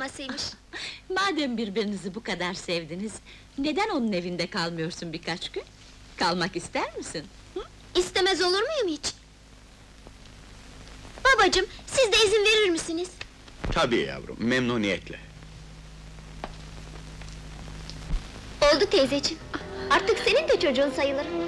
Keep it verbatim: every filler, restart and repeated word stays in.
uğraşmasıymış. Madem birbirinizi bu kadar sevdiniz, neden onun evinde kalmıyorsun birkaç gün? Kalmak ister misin? İstemez olur muyum hiç? Babacığım, siz de izin verir misiniz? Tabii yavrum, memnuniyetle. Oldu teyzeciğim. Artık senin de çocuğun sayılır.